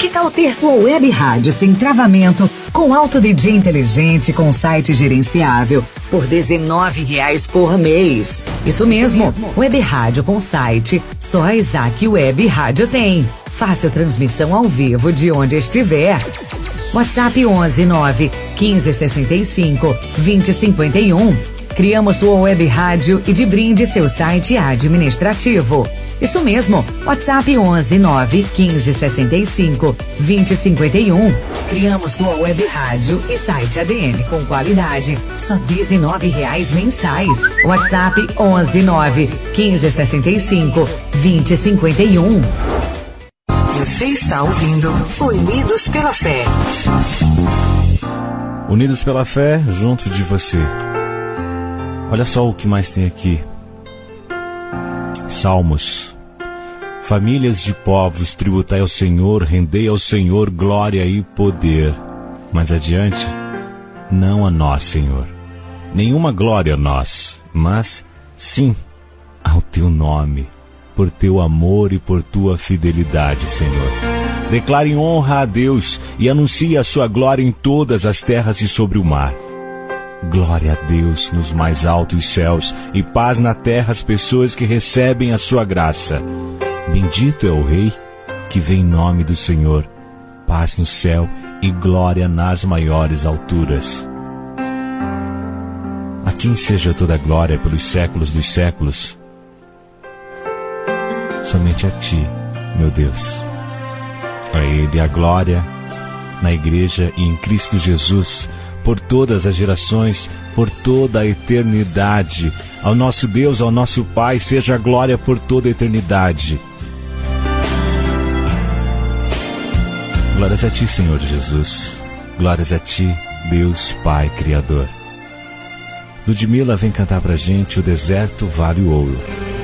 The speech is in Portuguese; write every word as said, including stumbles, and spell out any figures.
Que tal ter sua web rádio sem travamento, com alto D J inteligente, com site gerenciável, por dezenove reais por mês? Isso mesmo, Isso mesmo. Web rádio com site, só a Isaac Web Rádio tem. Fácil transmissão ao vivo de onde estiver. WhatsApp onze nove quinze sessenta e cinco vinte cinquenta e um. Criamos sua web rádio e de brinde seu site administrativo. Isso mesmo, WhatsApp onze nove quinze sessenta e cinco vinte cinquenta e um. Criamos sua web rádio e site A D M com qualidade, só dezenove reais mensais. WhatsApp onze nove quinze sessenta e cinco vinte cinquenta e um. Você está ouvindo Unidos pela Fé. Unidos pela Fé, junto de você. Olha só o que mais tem aqui. Salmos. Famílias de povos, tributai ao Senhor, rendei ao Senhor glória e poder. Mais adiante, não a nós, Senhor. Nenhuma glória a nós, mas sim ao teu nome, por teu amor e por tua fidelidade, Senhor. Declare honra a Deus e anuncie a sua glória em todas as terras e sobre o mar. Glória a Deus nos mais altos céus e paz na terra às pessoas que recebem a sua graça. Bendito é o Rei que vem em nome do Senhor. Paz no céu e glória nas maiores alturas. A quem seja toda a glória pelos séculos dos séculos. Somente a Ti, meu Deus. A Ele a glória na Igreja e em Cristo Jesus, por todas as gerações, por toda a eternidade. Ao nosso Deus, ao nosso Pai, seja a glória por toda a eternidade. Glórias a Ti, Senhor Jesus. Glórias a Ti, Deus Pai Criador. Ludmila vem cantar pra gente O Deserto Vale o Ouro.